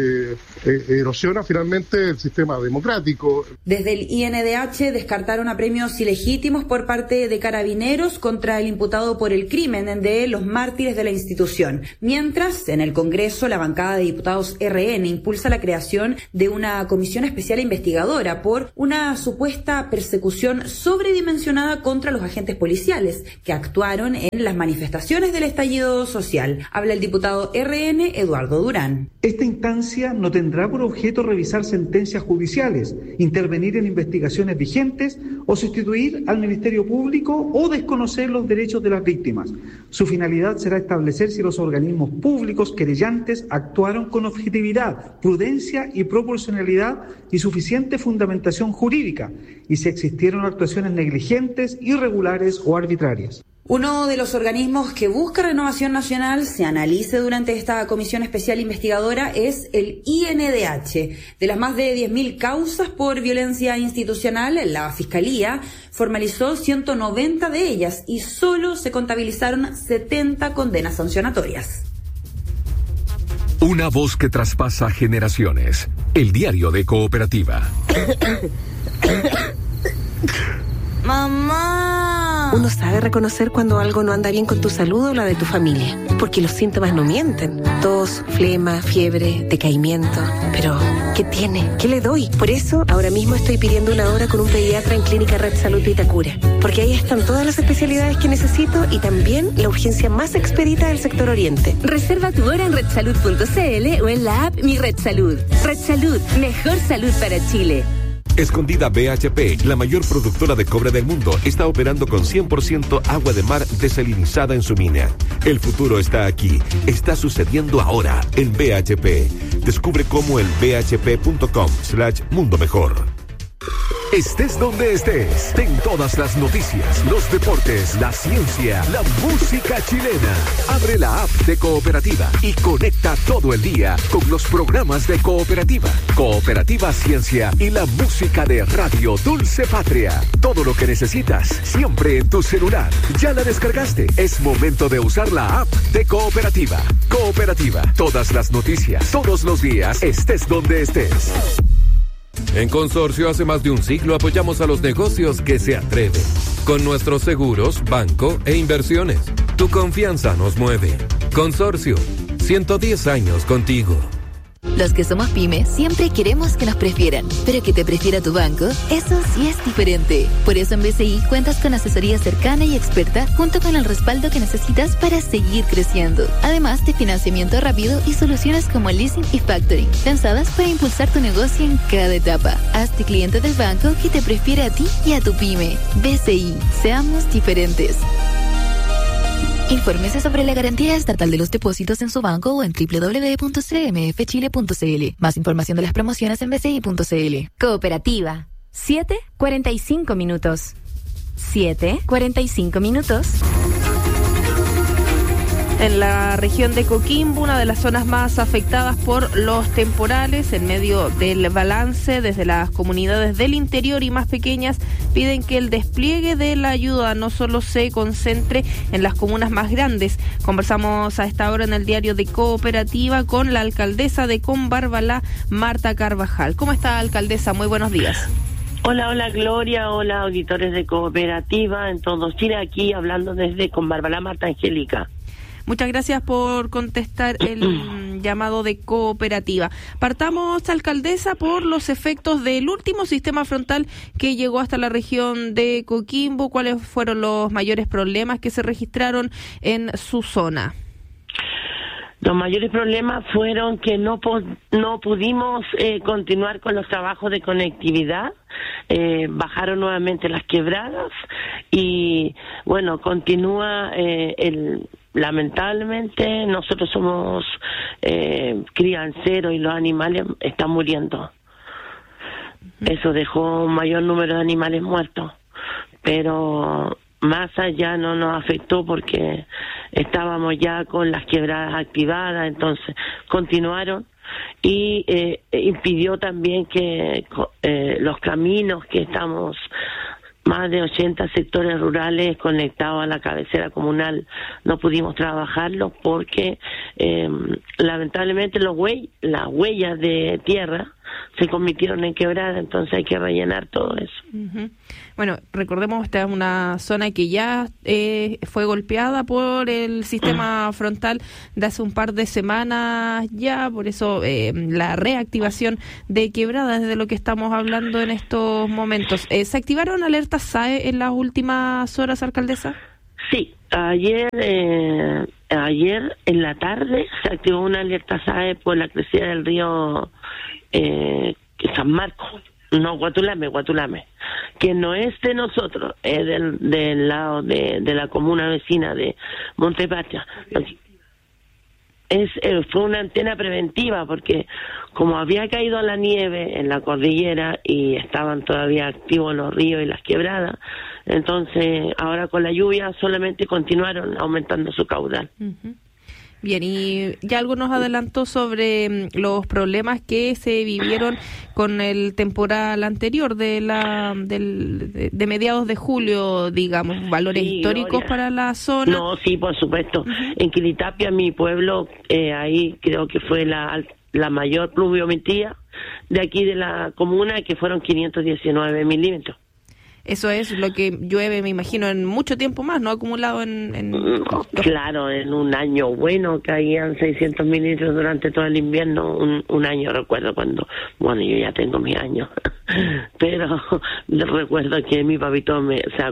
erosiona finalmente el sistema democrático. Desde el INDH descartaron apremios ilegítimos por parte de carabineros contra el imputado por el crimen de los mártires de la institución. Mientras, en el Congreso, la bancada de diputados RN impulsa la creación de una comisión especial investigadora por una supuesta persecución sobredimensionada contra los agentes policiales que actuaron en las manifestaciones del estallido social. Habla el diputado RN, Eduardo Durán. Esta instancia no tendrá por objeto revisar sentencias judiciales, intervenir en investigaciones vigentes o sustituir al Ministerio Público o desconocer los derechos de las víctimas. Su finalidad será establecer si los organismos públicos querellantes actuaron con objetividad, prudencia y proporcionalidad y suficiente fundamentación jurídica, y si existieron actuaciones negligentes, irregulares o arbitrarias. Uno de los organismos que busca renovación nacional se analice durante esta comisión especial investigadora es el INDH. De las más de 10.000 causas por violencia institucional, la Fiscalía formalizó 190 de ellas y solo se contabilizaron 70 condenas sancionatorias. Una voz que traspasa generaciones. El diario de Cooperativa. ¡Mamá! Uno sabe reconocer cuando algo no anda bien con tu salud o la de tu familia, porque los síntomas no mienten. Tos, flema, fiebre, decaimiento. Pero, ¿qué tiene? ¿Qué le doy? Por eso, ahora mismo estoy pidiendo una hora con un pediatra en Clínica Red Salud Vitacura, porque ahí están todas las especialidades que necesito y también la urgencia más expedita del sector oriente. Reserva tu hora en redsalud.cl o en la app Mi Red Salud. Red Salud, mejor salud para Chile. Escondida BHP, la mayor productora de cobre del mundo, está operando con 100% agua de mar desalinizada en su mina. El futuro está aquí, está sucediendo ahora en BHP. Descubre cómo en bhp.com/mundo mejor. Estés donde estés, ten todas las noticias, los deportes, la ciencia, la música chilena. Abre la app de Cooperativa y conecta todo el día con los programas de Cooperativa. Cooperativa Ciencia y la música de Radio Dulce Patria. Todo lo que necesitas, siempre en tu celular. ¿Ya la descargaste? Es momento de usar la app de Cooperativa. Cooperativa, todas las noticias, todos los días, estés donde estés. En Consorcio hace más de un siglo apoyamos a los negocios que se atreven. Con nuestros seguros, banco e inversiones. Tu confianza nos mueve. Consorcio, 110 años contigo. Los que somos pyme siempre queremos que nos prefieran, pero que te prefiera tu banco, eso sí es diferente. Por eso en BCI cuentas con asesoría cercana y experta junto con el respaldo que necesitas para seguir creciendo. Además de financiamiento rápido y soluciones como leasing y factoring, pensadas para impulsar tu negocio en cada etapa. Hazte cliente del banco que te prefiere a ti y a tu pyme. BCI, seamos diferentes. Infórmese sobre la garantía estatal de los depósitos en su banco o en www.cmfchile.cl. Más información de las promociones en bci.cl. Cooperativa. 7:45 minutos. 7:45 minutos. En la región de Coquimbo, una de las zonas más afectadas por los temporales, en medio del balance, desde las comunidades del interior y más pequeñas, piden que el despliegue de la ayuda no solo se concentre en las comunas más grandes. Conversamos a esta hora en el diario de Cooperativa con la alcaldesa de Combarbalá, Marta Carvajal. ¿Cómo está, alcaldesa? Muy buenos días. Hola Gloria, hola auditores de Cooperativa en todo Chile, aquí hablando desde Combarbalá, Marta Angélica. Muchas gracias por contestar el llamado de Cooperativa. Partamos, alcaldesa, por los efectos del último sistema frontal que llegó hasta la región de Coquimbo. ¿Cuáles fueron los mayores problemas que se registraron en su zona? Los mayores problemas fueron que no pudimos continuar con los trabajos de conectividad. Bajaron nuevamente las quebradas y, bueno, continúa lamentablemente nosotros somos crianceros y los animales están muriendo. Eso dejó un mayor número de animales muertos, pero más allá no nos afectó porque estábamos ya con las quebradas activadas, entonces continuaron y impidió también que los caminos que estamos, más de 80 sectores rurales conectados a la cabecera comunal, no pudimos trabajarlos porque lamentablemente las huellas de tierra se convirtieron en quebrada, entonces hay que rellenar todo eso. Uh-huh. Bueno, recordemos, esta es una zona que ya fue golpeada por el sistema frontal de hace un par de semanas ya, por eso la reactivación de quebradas es de lo que estamos hablando en estos momentos. ¿Se activaron alertas SAE en las últimas horas, alcaldesa? Sí, ayer en la tarde se activó una alerta SAE por la crecida del río San Marcos, no, Guatulame, que no es de nosotros, es del lado de la comuna vecina de Montepacha. Fue una antena preventiva porque como había caído la nieve en la cordillera y estaban todavía activos los ríos y las quebradas, entonces ahora con la lluvia solamente continuaron aumentando su caudal. Uh-huh. Bien, y ya algo nos adelantó sobre los problemas que se vivieron con el temporal anterior de mediados de julio, digamos, valores históricos, Gloria, para la zona. No, sí, por supuesto. Uh-huh. En Quilitapia, mi pueblo, ahí creo que fue la mayor pluviometría de aquí de la comuna, que fueron 519 milímetros. Eso es lo que llueve, me imagino, en mucho tiempo más, ¿no? Acumulado Claro, en un año bueno caían 600 mililitros durante todo el invierno. Un año recuerdo cuando, bueno, yo ya tengo mis años, pero recuerdo que mi papito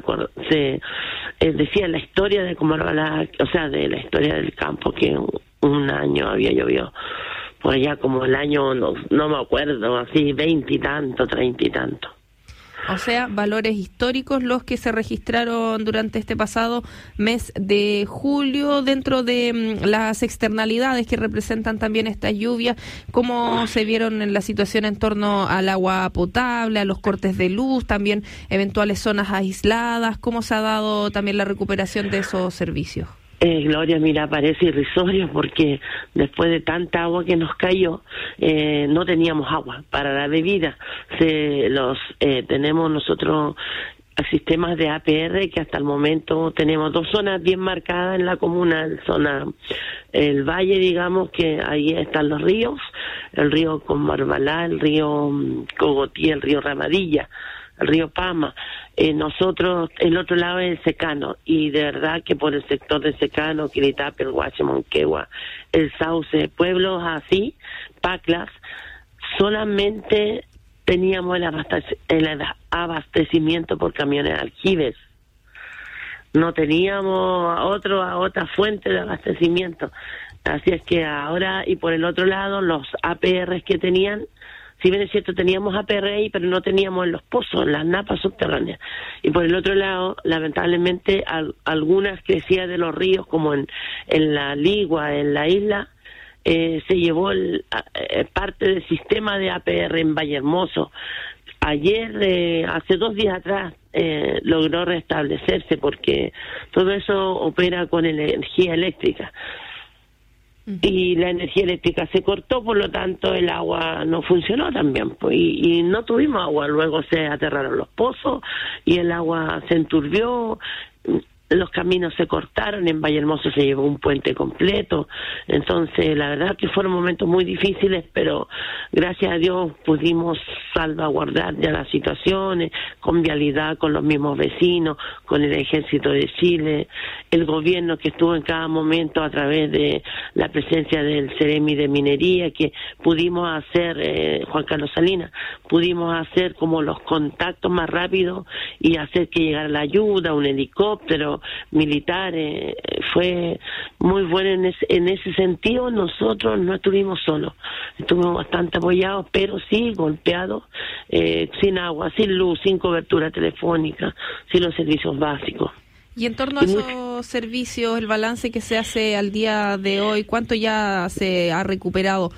decía la historia de Combarbalá, o sea, de la historia del campo, que un año había llovido por allá como el año, no me acuerdo, así 20 y tanto, 30 y tanto. O sea, valores históricos los que se registraron durante este pasado mes de julio, dentro de las externalidades que representan también estas lluvias. ¿Cómo se vieron en la situación en torno al agua potable, a los cortes de luz, también eventuales zonas aisladas? ¿Cómo se ha dado también la recuperación de esos servicios? Gloria, mira, parece irrisorio porque después de tanta agua que nos cayó, no teníamos agua para la bebida. Tenemos nosotros sistemas de APR que hasta el momento tenemos 2 zonas bien marcadas en la comuna, el valle, digamos, que ahí están los ríos, el río Combarbalá, el río Cogotí, el río Ramadilla, el río Pama. Nosotros, el otro lado es el secano, y de verdad que por el sector de secano, Quiritape, el Guache, Monquegua, el Sauce, pueblos así, Paclas, solamente teníamos el abastecimiento por camiones de aljibes. No teníamos otra fuente de abastecimiento. Así es que ahora, y por el otro lado, los APRs que tenían, si bien es cierto, teníamos APR ahí, pero no teníamos en los pozos, en las napas subterráneas. Y por el otro lado, lamentablemente, algunas crecidas de los ríos, como en la Ligua, en la isla, se llevó parte del sistema de APR en Vallehermoso. Ayer, hace 2 días atrás, logró restablecerse, porque todo eso opera con energía eléctrica. Y la energía eléctrica se cortó, por lo tanto el agua no funcionó también, pues, y no tuvimos agua. Luego se aterraron los pozos y el agua se enturbió, los caminos se cortaron, en Vallehermoso se llevó un puente completo. Entonces la verdad que fueron momentos muy difíciles, pero gracias a Dios pudimos salvaguardar ya las situaciones, con vialidad, con los mismos vecinos, con el Ejército de Chile, el gobierno que estuvo en cada momento a través de la presencia del Ceremi de Minería, que pudimos hacer, Juan Carlos Salinas, pudimos hacer como los contactos más rápidos y hacer que llegara la ayuda, un helicóptero militar. Fue muy bueno en ese sentido. Nosotros no estuvimos solos, estuvimos bastante apoyados, pero sí golpeados, sin agua, sin luz, sin cobertura telefónica, sin los servicios básicos. Y en torno a esos servicios, el balance que se hace al día de hoy, ¿cuánto ya se ha recuperado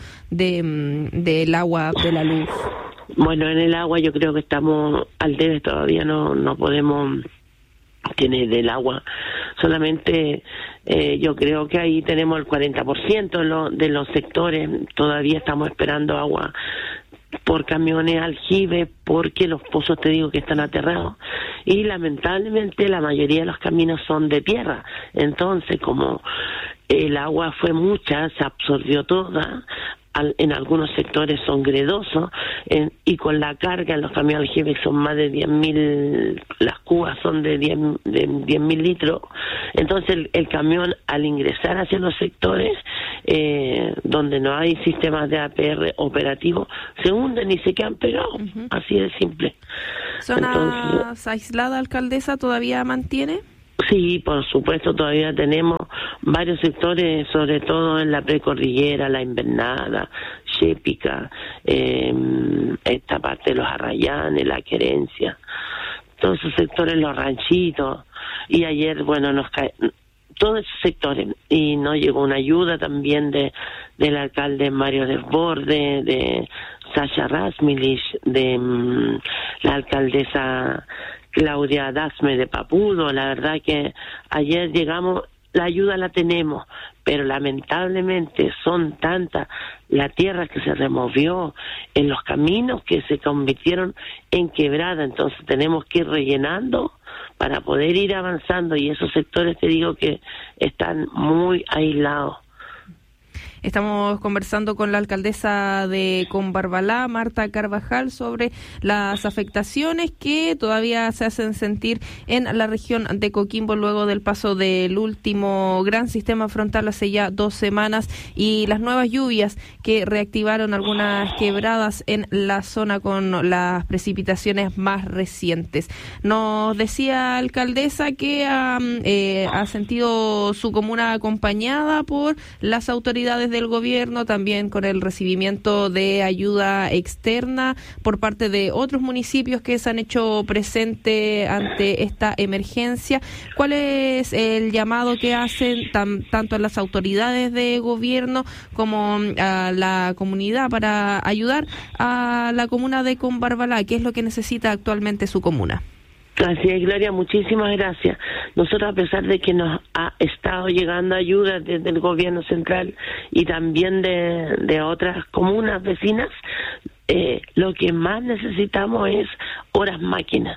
del agua, de la luz? Bueno, en el agua yo creo que estamos al debe, todavía no podemos tener del agua. Solamente yo creo que ahí tenemos el 40% de los sectores, todavía estamos esperando agua por camiones aljibes, porque los pozos, te digo, que están aterrados, y lamentablemente la mayoría de los caminos son de tierra. Entonces, como el agua fue mucha, se absorbió toda, en algunos sectores son gredosos, y con la carga en los camiones aljibes son más de 10.000, las cubas son de 10.000 litros. Entonces el camión, al ingresar hacia los sectores donde no hay sistemas de APR operativos, se hunden y se quedan pegados. Así de simple. ¿Zonas aisladas, alcaldesa, todavía mantiene? Sí, por supuesto, todavía tenemos varios sectores, sobre todo en la precordillera, la Invernada, Chépica, esta parte de los Arrayanes, la Querencia, todos esos sectores, los ranchitos. Y ayer, bueno, todos esos sectores, y nos llegó una ayuda también del alcalde Mario Desbordes, de Sasha Rasmilich, de la alcaldesa Claudia Dasme de Papudo. La verdad que ayer llegamos, la ayuda la tenemos, pero lamentablemente son tantas las tierras que se removió en los caminos que se convirtieron en quebrada. Entonces tenemos que ir rellenando para poder ir avanzando, y esos sectores, te digo, que están muy aislados. Estamos conversando con la alcaldesa de Combarbalá, Marta Carvajal, sobre las afectaciones que todavía se hacen sentir en la región de Coquimbo luego del paso del último gran sistema frontal hace ya 2 semanas y las nuevas lluvias que reactivaron algunas quebradas en la zona con las precipitaciones más recientes. Nos decía alcaldesa que ha sentido su comuna acompañada por las autoridades del gobierno, también con el recibimiento de ayuda externa por parte de otros municipios que se han hecho presente ante esta emergencia. ¿Cuál es el llamado que hacen tanto a las autoridades de gobierno como a la comunidad para ayudar a la comuna de Combarbalá? ¿Qué es lo que necesita actualmente su comuna? Así es, Gloria, muchísimas gracias. Nosotros, a pesar de que nos ha estado llegando ayuda desde el gobierno central y también de otras comunas vecinas, lo que más necesitamos es horas máquinas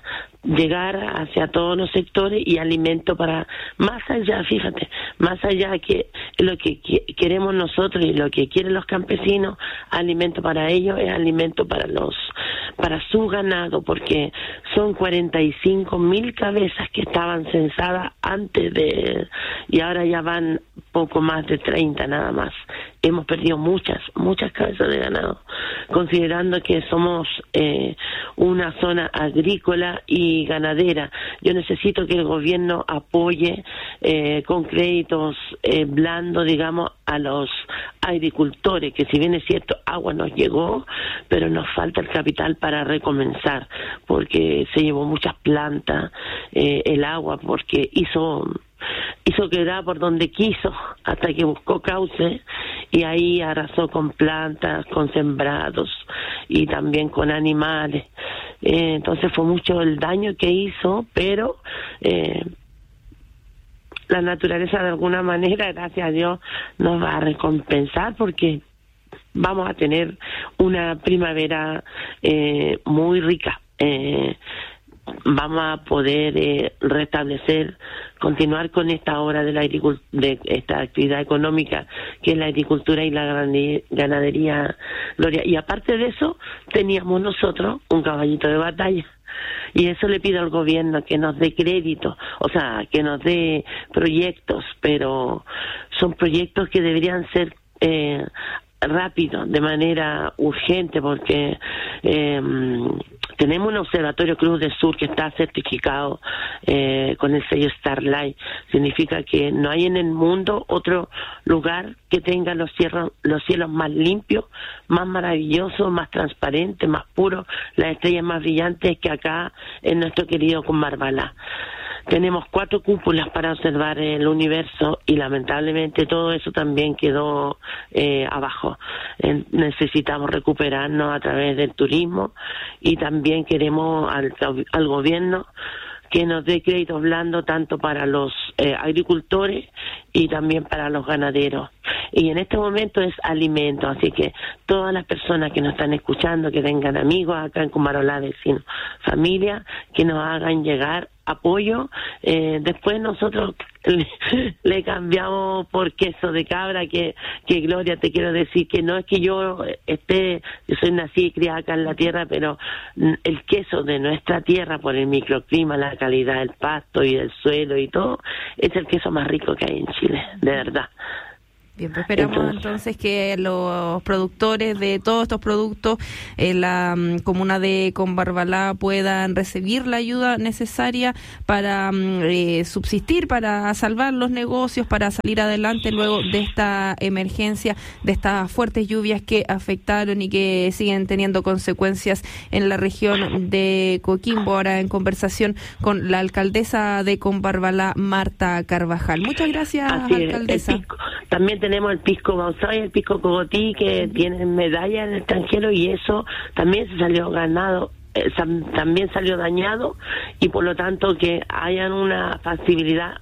llegar hacia todos los sectores y alimento para más allá, fíjate, más allá que lo que queremos nosotros y lo que quieren los campesinos, alimento para ellos es alimento para su ganado, porque son 45.000 cabezas que estaban censadas antes de, y ahora ya van poco más de 30 nada más. Hemos perdido muchas cabezas de ganado, considerando que somos una zona agrícola y ganadera. Yo necesito que el gobierno apoye con créditos blandos, digamos, a los agricultores, que si bien es cierto, agua nos llegó, pero nos falta el capital para recomenzar, porque se llevó muchas plantas, el agua, porque hizo quebrar por donde quiso hasta que buscó cauce y ahí arrasó con plantas, con sembrados y también con animales. Entonces fue mucho el daño que hizo, pero la naturaleza de alguna manera, gracias a Dios, nos va a recompensar porque vamos a tener una primavera muy rica. Vamos a poder restablecer, continuar con esta obra de esta actividad económica que es la agricultura y la ganadería, Gloria. Y aparte de eso, teníamos nosotros un caballito de batalla. Y eso le pido al gobierno, que nos dé crédito, o sea, que nos dé proyectos, pero son proyectos que deberían ser rápido, de manera urgente, porque tenemos un observatorio Cruz del Sur que está certificado con el sello Starlight. Significa que no hay en el mundo otro lugar que tenga los cielos más limpios, más maravillosos, más transparentes, más puros, las estrellas más brillantes que acá en nuestro querido Combarbalá. Tenemos 4 cúpulas para observar el universo y lamentablemente todo eso también quedó abajo. Necesitamos recuperarnos a través del turismo y también queremos al gobierno que nos dé créditos blandos tanto para los agricultores y también para los ganaderos. Y en este momento es alimento, así que todas las personas que nos están escuchando, que tengan amigos acá en Combarbalá, vecinos, familia, que nos hagan llegar apoyo. Después nosotros le cambiamos por queso de cabra, que Gloria, te quiero decir que no es que yo soy nacida y criada acá en la tierra, pero el queso de nuestra tierra, por el microclima, la calidad del pasto y del suelo y todo, es el queso más rico que hay en Chile, de verdad. Bien, pues esperamos entonces que los productores de todos estos productos en la comuna de Combarbalá puedan recibir la ayuda necesaria para subsistir, para salvar los negocios, para salir adelante luego de esta emergencia, de estas fuertes lluvias que afectaron y que siguen teniendo consecuencias en la región de Coquimbo. Ahora en conversación con la alcaldesa de Combarbalá, Marta Carvajal. Muchas gracias, alcaldesa. También tenemos el pisco Bausá y el pisco Cogotí, que tienen medalla en el extranjero, y eso también se salió ganado, también salió dañado, y por lo tanto que hayan una factibilidad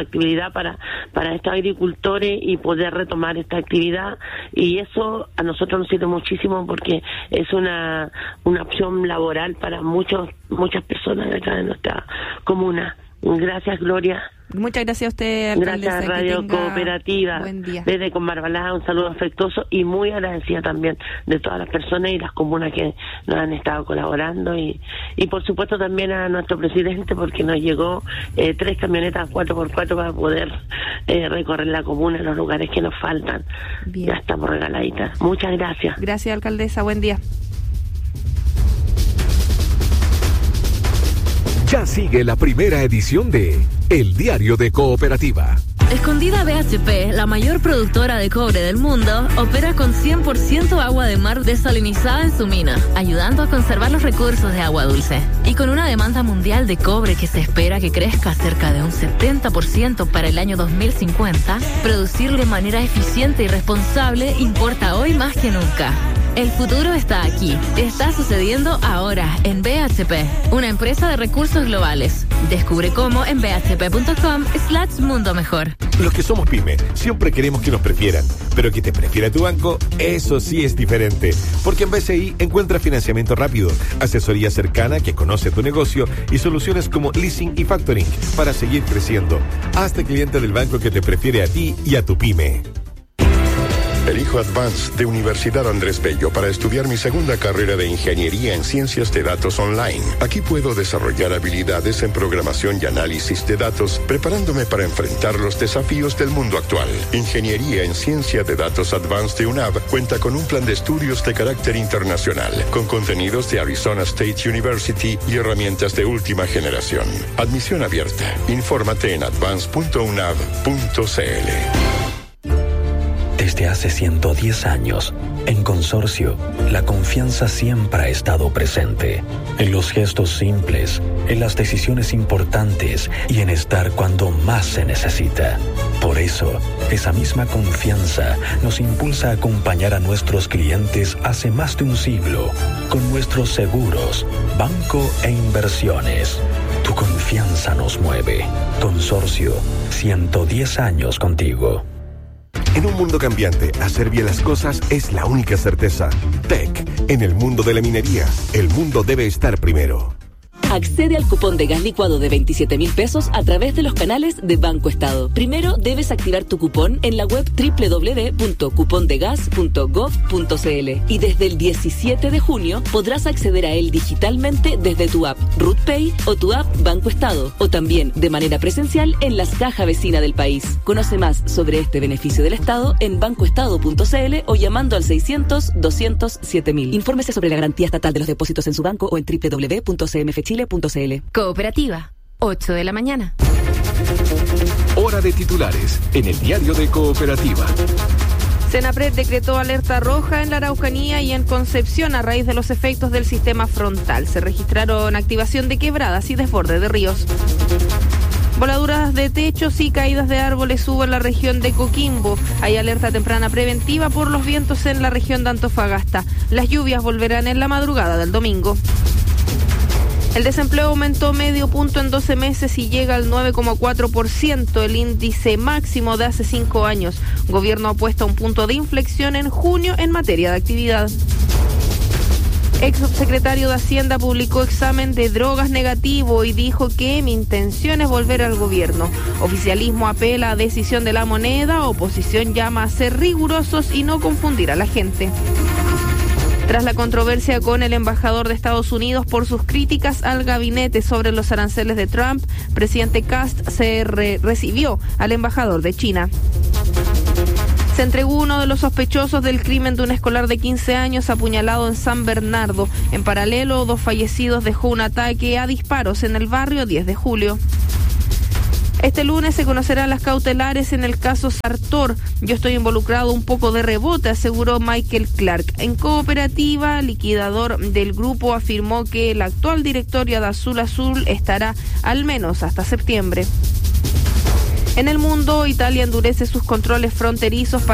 para estos agricultores y poder retomar esta actividad, y eso a nosotros nos sirve muchísimo porque es una opción laboral para muchas personas de acá de nuestra comuna. Gracias, Gloria. Muchas gracias a usted, alcaldesa. Gracias, Radio Cooperativa. Buen día. Desde Combarbalá, un saludo afectuoso y muy agradecida también de todas las personas y las comunas que nos han estado colaborando y por supuesto también a nuestro presidente, porque nos llegó 3 camionetas 4x4 para poder recorrer la comuna en los lugares que nos faltan. Bien. Ya estamos regaladitas. Muchas gracias. Gracias, alcaldesa. Buen día. Ya sigue la primera edición de El Diario de Cooperativa. Escondida BHP, la mayor productora de cobre del mundo, opera con 100% agua de mar desalinizada en su mina, ayudando a conservar los recursos de agua dulce. Y con una demanda mundial de cobre que se espera que crezca cerca de un 70% para el año 2050, producir de manera eficiente y responsable importa hoy más que nunca. El futuro está aquí. Está sucediendo ahora en BHP, una empresa de recursos globales. Descubre cómo en bhp.com/mundo mejor. Los que somos pyme siempre queremos que nos prefieran, pero que te prefiera tu banco, eso sí es diferente. Porque en BCI encuentra financiamiento rápido, asesoría cercana que conoce tu negocio y soluciones como leasing y factoring para seguir creciendo. Hazte cliente del banco que te prefiere a ti y a tu pyme. Elijo Advance de Universidad Andrés Bello para estudiar mi segunda carrera de Ingeniería en Ciencias de Datos Online. Aquí puedo desarrollar habilidades en programación y análisis de datos, preparándome para enfrentar los desafíos del mundo actual. Ingeniería en Ciencia de Datos Advance de UNAV cuenta con un plan de estudios de carácter internacional, con contenidos de Arizona State University y herramientas de última generación. Admisión abierta. Infórmate en advance.unav.cl. Desde hace 110 años, en Consorcio, la confianza siempre ha estado presente. En los gestos simples, en las decisiones importantes y en estar cuando más se necesita. Por eso, esa misma confianza nos impulsa a acompañar a nuestros clientes hace más de un siglo, con nuestros seguros, banco e inversiones. Tu confianza nos mueve. Consorcio, 110 años contigo. En un mundo cambiante, hacer bien las cosas es la única certeza. TEC, en el mundo de la minería, el mundo debe estar primero. Accede al cupón de gas licuado de 27.000 pesos a través de los canales de Banco Estado. Primero debes activar tu cupón en la web www.cupondegas.gov.cl y desde el 17 de junio podrás acceder a él digitalmente desde tu app RootPay o tu app Banco Estado, o también de manera presencial en las cajas vecinas del país. Conoce más sobre este beneficio del Estado en bancoestado.cl o llamando al 600-200-7000. Infórmese sobre la garantía estatal de los depósitos en su banco o en www.cmfchile.cl. Cooperativa, 8 de la mañana. Hora de titulares en el diario de Cooperativa. Senapred decretó alerta roja en la Araucanía y en Concepción a raíz de los efectos del sistema frontal. Se registraron activación de quebradas y desborde de ríos. Voladuras de techos y caídas de árboles hubo en la región de Coquimbo. Hay alerta temprana preventiva por los vientos en la región de Antofagasta. Las lluvias volverán en la madrugada del domingo. El desempleo aumentó medio punto en 12 meses y llega al 9,4%, el índice máximo de hace 5 años. Gobierno apuesta a un punto de inflexión en junio en materia de actividad. Ex subsecretario de Hacienda publicó examen de drogas negativo y dijo que mi intención es volver al gobierno. Oficialismo apela a decisión de la moneda, oposición llama a ser rigurosos y no confundir a la gente. Tras la controversia con el embajador de Estados Unidos por sus críticas al gabinete sobre los aranceles de Trump, presidente Kast recibió al embajador de China. Se entregó uno de los sospechosos del crimen de un escolar de 15 años apuñalado en San Bernardo. En paralelo, 2 fallecidos dejó un ataque a disparos en el barrio 10 de julio. Este lunes se conocerán las cautelares en el caso Sartor. Yo estoy involucrado un poco de rebote, aseguró Michael Clark. En Cooperativa, liquidador del grupo afirmó que el actual directorio de Azul Azul estará al menos hasta septiembre. En el mundo, Italia endurece sus controles fronterizos para